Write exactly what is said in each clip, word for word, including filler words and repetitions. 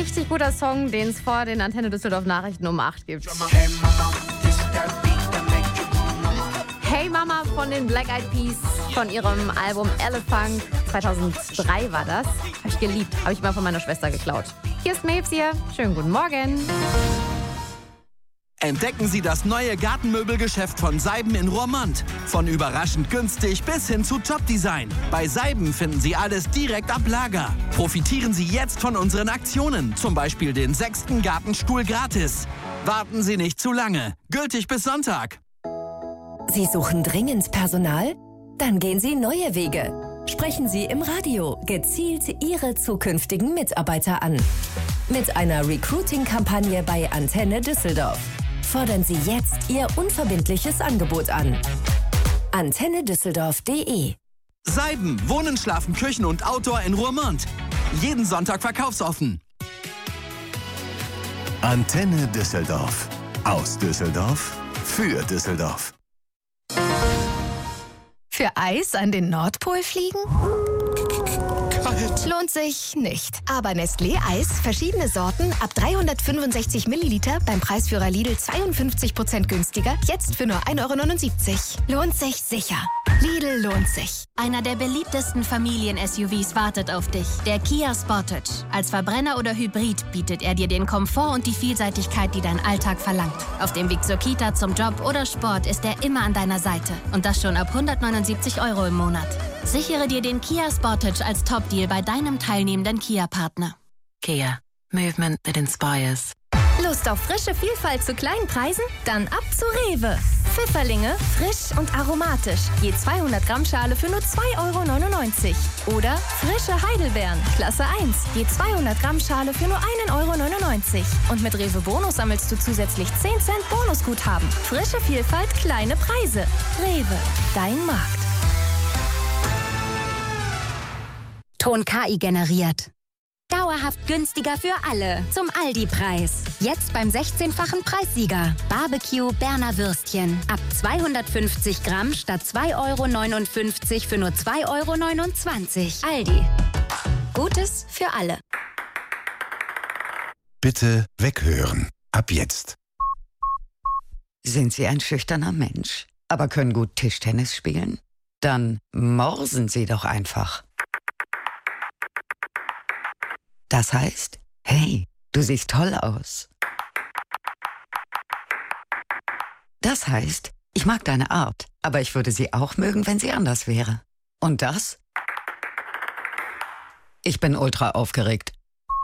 richtig guter Song, den es vor den Antenne Düsseldorf Nachrichten um acht gibt. Hey Mama von den Black Eyed Peas von ihrem Album Elephant. zweitausenddrei war das. Hab ich geliebt. Habe ich mal von meiner Schwester geklaut. Hier ist Maves hier. Schönen guten Morgen. Entdecken Sie das neue Gartenmöbelgeschäft von Seiben in Roermond. Von überraschend günstig bis hin zu Top-Design. Bei Seiben finden Sie alles direkt ab Lager. Profitieren Sie jetzt von unseren Aktionen. Zum Beispiel den sechsten Gartenstuhl gratis. Warten Sie nicht zu lange. Gültig bis Sonntag. Sie suchen dringend Personal? Dann gehen Sie neue Wege. Sprechen Sie im Radio gezielt Ihre zukünftigen Mitarbeiter an. Mit einer Recruiting-Kampagne bei Antenne Düsseldorf. Fordern Sie jetzt Ihr unverbindliches Angebot an. antenne düsseldorf punkt de Seiben, Wohnen, Schlafen, Küchen und Outdoor in Roermond. Jeden Sonntag verkaufsoffen. Antenne Düsseldorf. Aus Düsseldorf für Düsseldorf. Für Eis an den Nordpol fliegen? Kalt. Lohnt sich nicht. Aber Nestlé Eis, verschiedene Sorten, ab dreihundertfünfundsechzig Milliliter, beim Preisführer Lidl zweiundfünfzig Prozent günstiger, jetzt für nur ein Euro neunundsiebzig. Lohnt sich sicher. Lidl lohnt sich. Einer der beliebtesten Familien-S U Vs wartet auf dich, der Kia Sportage. Als Verbrenner oder Hybrid bietet er dir den Komfort und die Vielseitigkeit, die dein Alltag verlangt. Auf dem Weg zur Kita, zum Job oder Sport ist er immer an deiner Seite. Und das schon ab hundertneunundsiebzig Euro im Monat. Sichere dir den Kia Sportage als Top-Deal bei deinem teilnehmenden Kia-Partner. Kia. Movement that inspires. Lust auf frische Vielfalt zu kleinen Preisen? Dann ab zu Rewe. Pfifferlinge, frisch und aromatisch. Je zweihundert Gramm Schale für nur zwei Euro neunundneunzig. Oder frische Heidelbeeren, Klasse eins. Je zweihundert Gramm Schale für nur ein Euro neunundneunzig. Und mit Rewe Bonus sammelst du zusätzlich zehn Cent Bonusguthaben. Frische Vielfalt, kleine Preise. Rewe, dein Markt. Ton K I generiert. Dauerhaft günstiger für alle. Zum Aldi-Preis. Jetzt beim sechzehnfachen Preissieger. Barbecue Berner Würstchen. Ab zweihundertfünfzig Gramm statt zwei Euro neunundfünfzig für nur zwei Euro neunundzwanzig. Aldi. Gutes für alle. Bitte weghören. Ab jetzt. Sind Sie ein schüchterner Mensch, aber können gut Tischtennis spielen? Dann morsen Sie doch einfach. Das heißt, hey, du siehst toll aus. Das heißt, ich mag deine Art, aber ich würde sie auch mögen, wenn sie anders wäre. Und das? Ich bin ultra aufgeregt.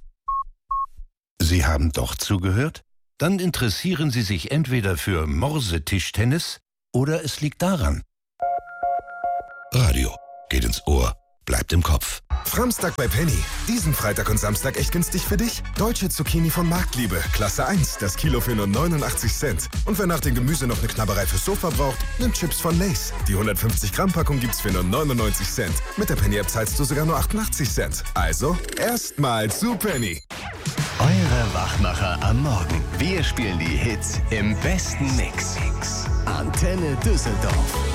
Sie haben doch zugehört? Dann interessieren Sie sich entweder für Morsetischtennis oder es liegt daran. Radio geht ins Ohr, bleibt im Kopf. Framstag bei Penny. Diesen Freitag und Samstag echt günstig für dich. Deutsche Zucchini von Marktliebe. Klasse eins. Das Kilo für nur neunundachtzig Cent. Und wer nach dem Gemüse noch eine Knabberei fürs Sofa braucht, nimmt Chips von Lay's. Die hundertfünfzig Gramm Packung gibt's für nur neunundneunzig Cent. Mit der Penny-App zahlst du sogar nur achtundachtzig Cent. Also, erstmal zu Penny. Eure Wachmacher am Morgen. Wir spielen die Hits im besten Mix. Antenne Düsseldorf.